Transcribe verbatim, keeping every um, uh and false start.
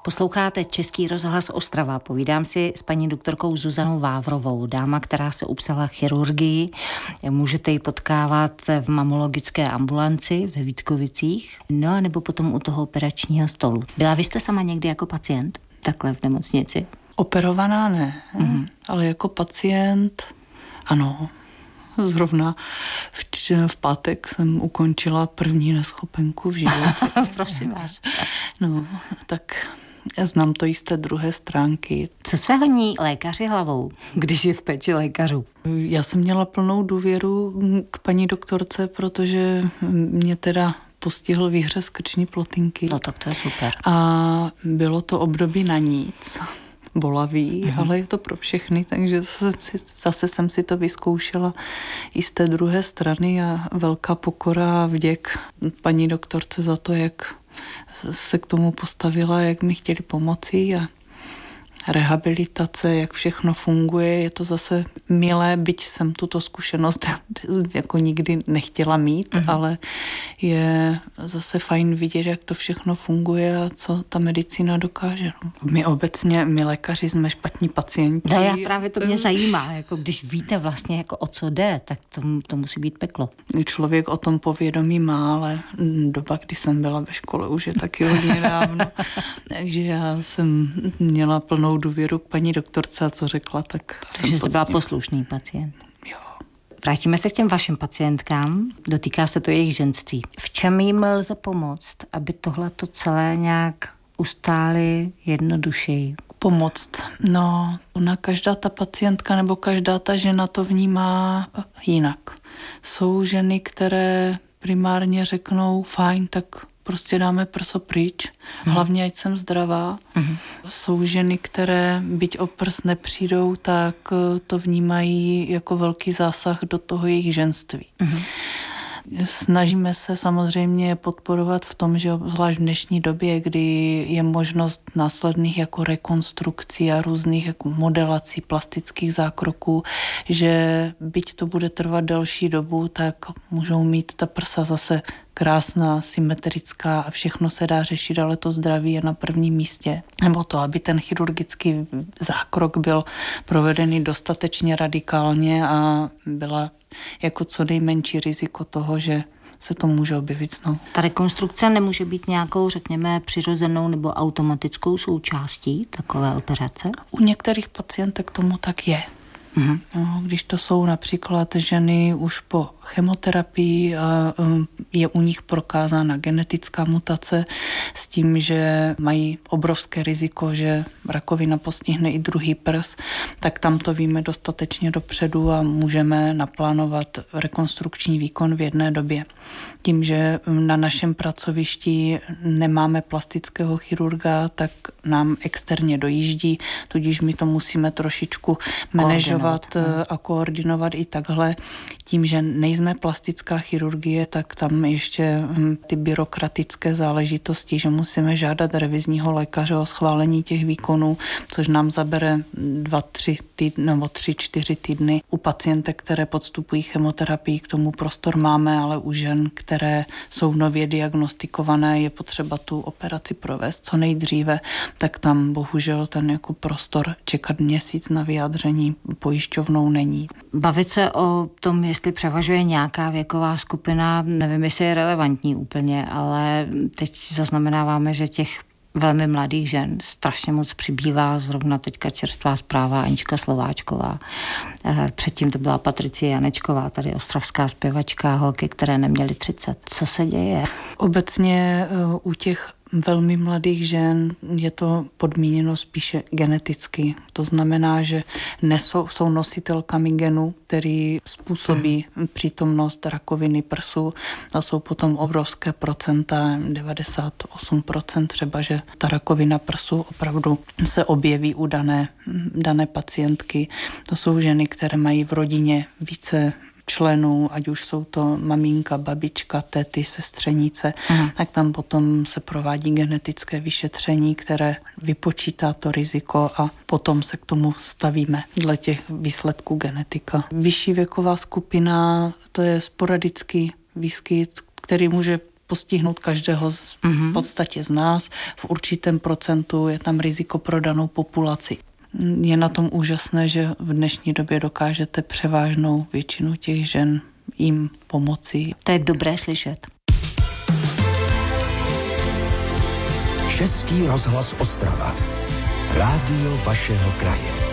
Posloucháte Český rozhlas Ostrava. Povídám si s paní doktorkou Zuzanou Vávrovou, dáma, která se upsala chirurgii. Můžete ji potkávat v mamologické ambulanci ve Vítkovicích, no a nebo potom u toho operačního stolu. Byla vy jste sama někdy jako pacient takhle v nemocnici? Operovaná ne, mm-hmm. ale jako pacient ano. Zrovna v, v pátek jsem ukončila první neschopenku v životě. Prosím vás. No, tak já znám to i z té druhé stránky. Co se honí lékaři hlavou, když je v péči lékařů? Já jsem měla plnou důvěru k paní doktorce, protože mě teda postihl výhřez krční plotínky. No tak to je super. A bylo to období na nic. Bolavý, mm. ale je to pro všechny, takže zase, zase jsem si to vyzkoušela i z té druhé strany a velká pokora a vděk paní doktorce za to, jak se k tomu postavila, jak mi chtěli pomoci a rehabilitace, jak všechno funguje, je to zase milé, byť jsem tuto zkušenost jako nikdy nechtěla mít, mm. ale je zase fajn vidět, jak to všechno funguje a co ta medicína dokáže. My obecně, my lékaři jsme špatní pacienti. No já právě to mě zajímá, jako když víte vlastně jako o co jde, tak to, to musí být peklo. Člověk o tom povědomí má, ale doba, kdy jsem byla ve škole, už je taky hodně dávno. Takže já jsem měla plnou důvěru k paní doktorce a co řekla, tak Takže jste byla poslušný pacient. Jo. Vrátíme se k těm vašim pacientkám. Dotýká se to jejich ženství. V čem jim lze pomoct, aby tohle to celé nějak ustáli jednodušeji? Pomoct. No, ona každá ta pacientka nebo každá ta žena to vnímá jinak. Jsou ženy, které primárně řeknou, fajn, tak prostě dáme prso pryč, hmm. hlavně ať jsem zdravá. Hmm. Jsou ženy, které byť o prs nepřijdou, tak to vnímají jako velký zásah do toho jejich ženství. Hmm. Snažíme se samozřejmě podporovat v tom, že zvlášť v dnešní době, kdy je možnost následných jako rekonstrukcí a různých jako modelací plastických zákroků, že byť to bude trvat delší dobu, tak můžou mít ta prsa zase krásná, symetrická a všechno se dá řešit, ale to zdraví je na prvním místě. Nebo to, aby ten chirurgický zákrok byl provedený dostatečně radikálně a byla jako co nejmenší riziko toho, že se to může objevit znovu. Ta rekonstrukce nemůže být nějakou, řekněme, přirozenou nebo automatickou součástí takové operace? U některých pacientek tomu tak je. Mm-hmm. No, když to jsou například ženy už po chemoterapii a je u nich prokázána genetická mutace s tím, že mají obrovské riziko, že rakovina postihne i druhý prs, tak tam to víme dostatečně dopředu a můžeme naplánovat rekonstrukční výkon v jedné době. Tím, že na našem pracovišti nemáme plastického chirurga, tak nám externě dojíždí, tudíž my to musíme trošičku manažovat a koordinovat i takhle. Tím, že nejsme plastická chirurgie, tak tam ještě ty byrokratické záležitosti, že musíme žádat revizního lékaře o schválení těch výkonů, což nám zabere dva, tři týdny nebo tři, čtyři týdny. U pacientek, které podstupují chemoterapii, k tomu prostor máme, ale u žen, které jsou nově diagnostikované, je potřeba tu operaci provést co nejdříve, tak tam bohužel ten jako prostor čekat měsíc na vyjádření pojišťovnou není. Bavit se o tom, jestli převažuje nějaká věková skupina, nevím, jestli je relevantní úplně, ale teď zaznamenáváme, že těch velmi mladých žen strašně moc přibývá, zrovna teďka čerstvá zpráva Anička Slováčková. Předtím to byla Patricie Janečková, tady ostravská zpěvačka, holky, které neměly třicet. Co se děje? Obecně u těch velmi mladých žen je to podmíněno spíše geneticky. To znamená, že nesou, jsou nositelkami genu, který způsobí přítomnost rakoviny prsu a jsou potom obrovské procenta, devadesát osm procent třeba, že ta rakovina prsu opravdu se objeví u dané, dané pacientky. To jsou ženy, které mají v rodině více členů, ať už jsou to maminka, babička, tety, sestřenice, mm. tak tam potom se provádí genetické vyšetření, které vypočítá to riziko a potom se k tomu stavíme dle těch výsledků genetika. Vyšší věková skupina, to je sporadický výskyt, který může postihnout každého z, mm-hmm. v podstatě z nás. V určitém procentu je tam riziko pro danou populaci. Je na tom úžasné, že v dnešní době dokážete převážnou většinu těch žen jim pomoci. To je dobré slyšet. Český rozhlas Ostrava. Rádio vašeho kraje.